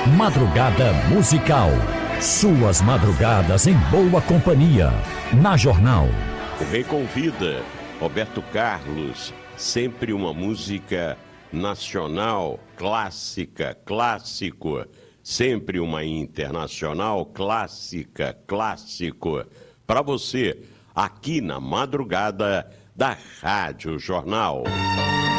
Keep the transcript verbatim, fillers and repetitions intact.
Madrugada musical. Suas madrugadas em boa companhia. Na Jornal. O Rei convida. Roberto Carlos. Sempre uma música nacional, clássica, clássico. Sempre uma internacional, clássica, clássico. Para você, aqui na madrugada da Rádio Jornal.